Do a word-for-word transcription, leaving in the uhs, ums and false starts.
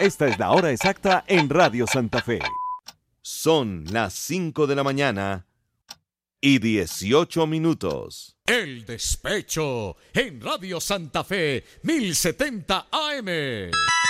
Esta es la hora exacta en Radio Santa Fe. Son las cinco de la mañana y dieciocho minutos. El Despecho en Radio Santa Fe mil setenta A M.